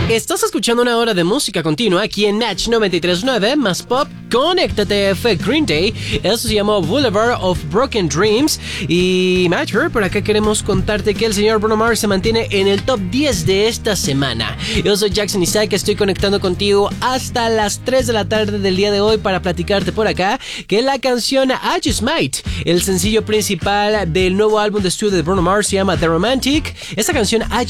Estás escuchando una hora de música continua aquí en Match 93.9 más pop. Conéctate, fue Green Day. Eso se llamó Boulevard of Broken Dreams. Y Match, por acá queremos contarte que el señor Bruno Mars se mantiene en el top 10 de esta semana. Yo soy Jackson Isaac, estoy conectando contigo hasta las 3 de la tarde del día de hoy para platicarte por acá que la canción I Just Might, el sencillo principal del nuevo álbum de estudio de Bruno Mars, se llama The Romantic. Esta canción I